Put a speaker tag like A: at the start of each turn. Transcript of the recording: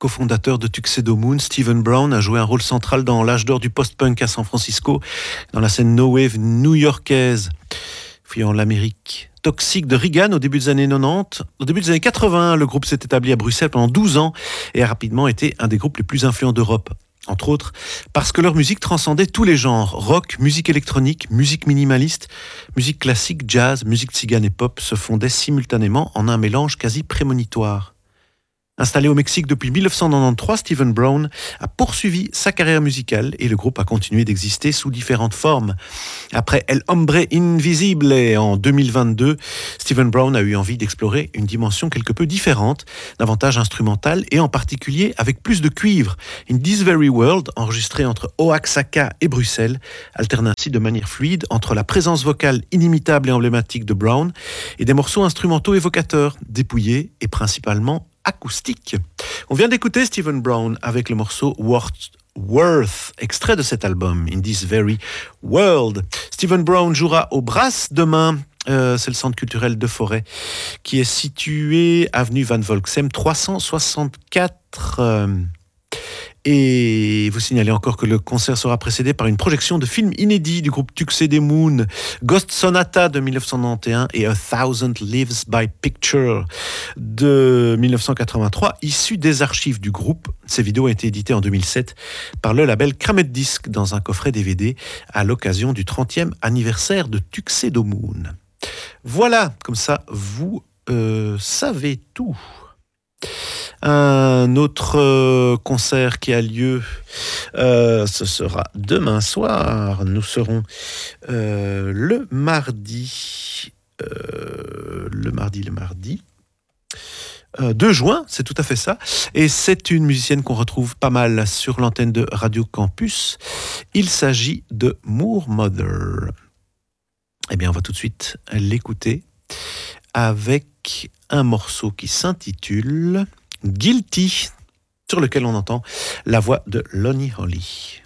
A: cofondateur de Tuxedo Moon, Stephen Brown, a joué un rôle central dans l'âge d'or du post-punk à San Francisco, dans la scène no-wave new-yorkaise. Fuyant l'Amérique toxique de Reagan au début des années 90, au début des années 80, le groupe s'est établi à Bruxelles pendant 12 ans et a rapidement été un des groupes les plus influents d'Europe. Entre autres, parce que leur musique transcendait tous les genres. Rock, musique électronique, musique minimaliste, musique classique, jazz, musique tzigane et pop se fondaient simultanément en un mélange quasi prémonitoire. Installé au Mexique depuis 1993, Stephen Brown a poursuivi sa carrière musicale et le groupe a continué d'exister sous différentes formes. Après El Hombre Invisible en 2022, Stephen Brown a eu envie d'explorer une dimension quelque peu différente, davantage instrumentale et en particulier avec plus de cuivre. In This Very World, enregistré entre Oaxaca et Bruxelles, alterne ainsi de manière fluide entre la présence vocale inimitable et emblématique de Brown et des morceaux instrumentaux évocateurs, dépouillés et principalement acoustique. On vient d'écouter Stephen Brown avec le morceau Worth, extrait de cet album, In This Very World. Stephen Brown jouera au Brass demain. C'est le centre culturel de Forêt qui est situé avenue Van Volksem 364. Et vous signalez encore que le concert sera précédé par une projection de films inédits du groupe Tuxedo Moon, Ghost Sonata de 1991 et A Thousand Lives by Picture de 1983, issus des archives du groupe. Ces vidéos ont été éditées en 2007 par le label Kramet Disc dans un coffret DVD à l'occasion du 30e anniversaire de Tuxedo Moon. Voilà, comme ça, vous savez tout. Un autre concert qui a lieu, ce sera demain soir. Nous serons le mardi 2 juin, c'est tout à fait ça. Et c'est une musicienne qu'on retrouve pas mal sur l'antenne de Radio Campus. Il s'agit de Moor Mother. Eh bien, on va tout de suite l'écouter avec un morceau qui s'intitule Guilty, sur lequel on entend la voix de Lonnie Holly.